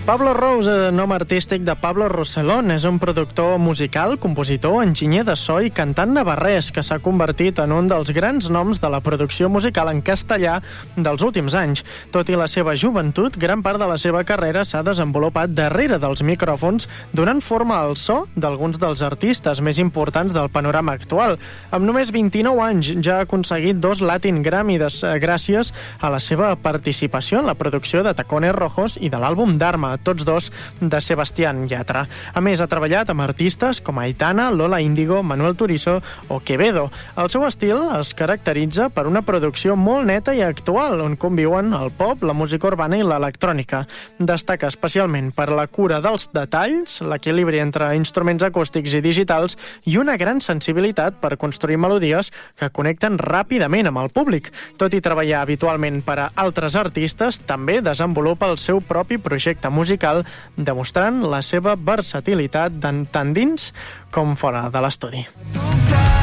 Pablo Rose, nom artístic de Pablo Rossellón, és un productor musical, compositor, enginyer de so i cantant navarrès que s'ha convertit en un dels grans noms de la producció musical en castellà dels últims anys. Tot i la seva joventut, gran part de la seva carrera s'ha desenvolupat darrere dels micròfons, donant forma al so d'alguns dels artistes més importants del panorama actual. Amb només 29 anys ja ha aconseguit 2 Latin Grammy gràcies a la seva participació en la producció de Tacones Rojos i de l'àlbum Dharma, tots dos de Sebastián Yatra. A més, ha treballat amb artistes com Aitana, Lola Índigo, Manuel Turizo o Quevedo. El seu estil es caracteritza per una producció molt neta i actual, on conviuen el pop, la música urbana i l'electrònica. Destaca especialment per la cura dels detalls, l'equilibri entre instruments acústics i digitals i una gran sensibilitat per construir melodies que connecten ràpidament amb el públic. Tot i treballar habitualment per a altres artistes, també desenvolupa el seu propi projecte musical, demostrant la seva versatilitat tant dins com fora de l'estudi.